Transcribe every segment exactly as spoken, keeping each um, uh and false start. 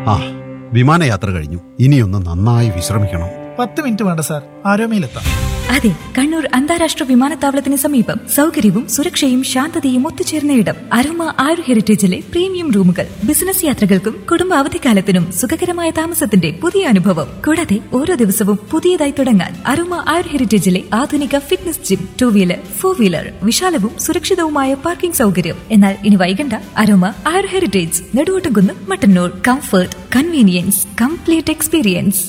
ആ വിമാനയാത്ര കഴിഞ്ഞു. ഇനിയൊന്ന് നന്നായി വിശ്രമിക്കണം. പത്ത് മിനിറ്റ് വേണ്ട സാർ, ആരോമയിലെത്താം. അതെ, കണ്ണൂർ അന്താരാഷ്ട്ര വിമാനത്താവളത്തിന് സമീപം സൗകര്യവും സുരക്ഷയും ശാന്തതയും ഒത്തുചേർന്ന ഇടം. അരോമ ആരു ഹെറിറ്റേജിലെ പ്രീമിയം റൂമുകൾ. ബിസിനസ് യാത്രകൾക്കും കുടുംബ അവധിക്കാലത്തിനും സുഖകരമായ താമസത്തിന്റെ പുതിയ അനുഭവം. കൂടാതെ ഓരോ ദിവസവും പുതിയതായി തുടങ്ങാൻ അരോമ ആരു ഹെറിറ്റേജിലെ ആധുനിക fitness gym, two wheeler, four wheeler, വിശാലവും സുരക്ഷിതവുമായ parking സൗകര്യം. എന്നാൽ ഇനി വൈകണ്ട, അരോമ ആരു heritage, Neduvottumkunnu, Mattannur. Comfort, convenience, complete experience.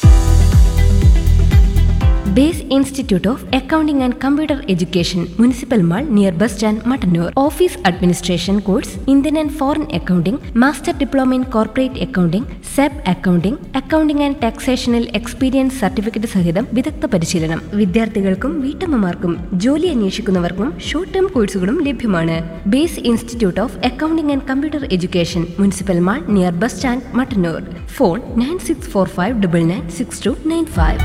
Base institute of accounting and computer education, municipal mall, near bus stand, Mattannur. Office administration course, Indian and foreign accounting, master diploma in corporate accounting, സെബ് accounting, accounting and ടാക്സേഷനിൽ experience certificate സഹിതം വിദഗ്ധ പരിശീലനം. വിദ്യാർത്ഥികൾക്കും വീട്ടമ്മമാർക്കും ജോലി അന്വേഷിക്കുന്നവർക്കും short term കോഴ്സുകളും ലഭ്യമാണ്. Base institute of accounting and computer education, municipal mall, near bus stand, Mattannur. Phone nine six four five double nine six to nine five.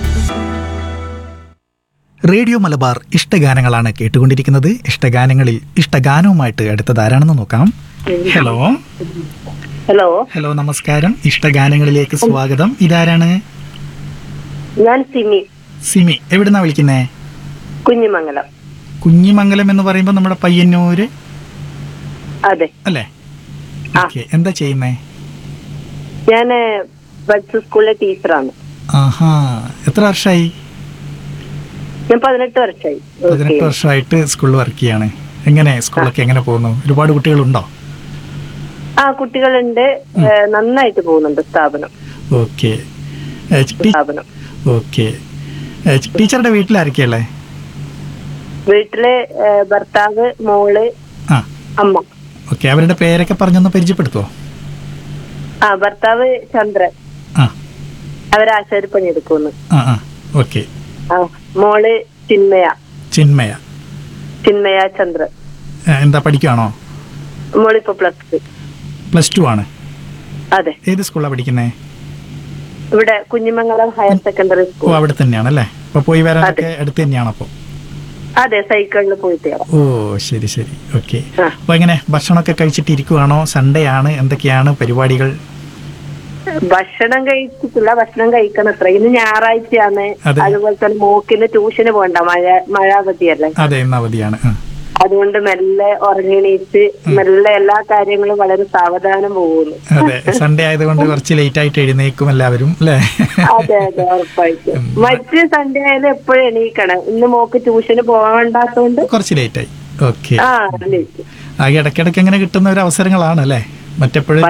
Radio Malabar ഇഷ്ടഗാനങ്ങളാണ് കേട്ടുകൊണ്ടിരിക്കുന്നത്. ഇഷ്ടഗാനങ്ങളിൽ ഇഷ്ടഗാനവുമായിട്ട് അടുത്തത് ആരാണെന്ന് നോക്കാം. ഹലോ ഹലോ ഹലോ നമസ്കാരം. ഇഷ്ടഗാനങ്ങളിലേക്ക് സ്വാഗതം. ഇതാരാണ്? ഞാൻ സിമി, സിമി. എവിടുന്നാ വിളിക്കുന്നേ? കുഞ്ഞിമംഗലം. കുഞ്ഞിമംഗലം എന്ന് പറയുമ്പോൾ നമ്മുടെ പയ്യന്നൂര് അതെ അല്ലേ? ഓക്കെ. എന്താ ചെയ്യുന്നേ? ഞാന് ബഡ്സ് സ്കൂളിലെ ടീച്ചറാണ്. ആഹാ. എത്ര വർഷമായി? ഞാൻ പതിനെട്ട് വർഷമായി. പതിനെട്ട് വർഷമായിട്ട് സ്കൂളിൽ വർക്ക് ചെയ്യാണ്. എങ്ങനെ സ്കൂളൊക്കെ എങ്ങനെ പോകുന്നു? ഒരുപാട് കുട്ടികളുണ്ടോ? ആ, കുട്ടികളുണ്ട്. നന്നായിട്ട് പോകുന്നുണ്ട് സ്ഥാപനം. ഓക്കെ. സ്ഥാപനം. ഓക്കെ. ടീച്ചറുടെ വീട്ടിൽ ആരൊക്കെയല്ലേ? വീട്ടില് ഭർത്താവ്, മോള്, ആ, അമ്മ. ഓക്കെ. അവരുടെ പേരൊക്കെ പറഞ്ഞൊന്ന് പരിചയപ്പെടുത്തുവോ? ആ, ഭർത്താവ് ചന്ദ്രൻ. ആ, അവരാശാരിപ്പണി എടുക്കുന്നു. ആ, ആ, ഓക്കെ. ആ, മോള് ചിന്മയ. ചിന്മയ. ചിന്മയ ചന്ദ്രൻ. എന്താ പഠിക്കുകയാണോ? മോളിപ്പോ പ്ലസ് ടു. പ്ലസ് ടു ആണ്. അതെ. ഏത് സ്കൂളാണ് പഠിക്കുന്നേ? ഇവിടെ കുഞ്ഞിമംഗലം ഹയർ സെക്കൻഡറി ഓ, സ്കൂൾ. അവിടെ തന്നെയാണല്ലേ? അപ്പൊ പോയി വരാനൊക്കെ അടുത്ത് തന്നെയാണ് അപ്പൊ? അതെ, സൈക്കിളിൽ പോയിട്ട്. ഓ, ശരി ശരി. ഓക്കെ. അപ്പൊ എങ്ങനെ ഭക്ഷണമൊക്കെ കഴിച്ചിട്ട് ഇരിക്കുവാണോ? സൺഡേ ആണ്, എന്തൊക്കെയാണ് പരിപാടികൾ? ഭക്ഷണം കഴിച്ചിട്ടില്ല, ഭക്ഷണം കഴിക്കണം. അത്ര ഇന്ന് ഞായറാഴ്ചയാണ്. അതെ. അതുപോലെ തന്നെ മോക്കിന് ട്യൂഷന് പോകണ്ട, മഴ മഴ അവധിയല്ലേ. അതെ, ഇന്ന് അവധിയാണ്. ആ. അതുകൊണ്ട് മെല്ലെ ഉറങ്ങിണീച്ച് മെല്ലെ എല്ലാ കാര്യങ്ങളും വളരെ സാവധാനം പോകുന്നു. അതെ, സൺഡേ ആയതുകൊണ്ട് കുറച്ച് ലേറ്റ് ആയിട്ട് എഴുന്നേക്കും എല്ലാവരും അല്ലേ? അതെ അതെ, ഉറപ്പായിട്ടും. മറ്റ് സൺഡേ ആയാലും എപ്പോഴും എണീക്കണം. ഇന്ന് മോക്ക് ട്യൂഷന് പോകണ്ടാത്തോണ്ട് കുറച്ച് ലേറ്റ് ആയി. ഓക്കെ. ആ, ലേറ്റ്. ആ, ഇടയ്ക്കിടയ്ക്ക് അങ്ങനെ കിട്ടുന്ന ഒരു അവസരങ്ങളാണ് അല്ലേ? മറ്റെപ്പോഴും.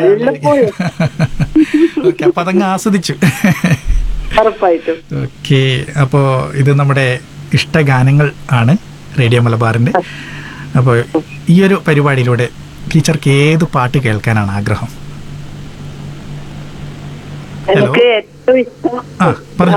ഓക്കെ. അപ്പൊ അതങ്ങ് ആസ്വദിച്ചു. ഉറപ്പായിട്ടും. ഓക്കെ. അപ്പോ ഇത് നമ്മുടെ ഇഷ്ടഗാനങ്ങൾ ആണ് റേഡിയോ മലബാറിന്റെ. അപ്പോൾ ഈ ഒരു പരിപാടിയിലൂടെ ടീച്ചർക്ക് ഏത് പാട്ട് കേൾക്കാനാണ് ആഗ്രഹം? എനിക്ക് ഏറ്റവും ഇഷ്ടം ആ, പറഞ്ഞു.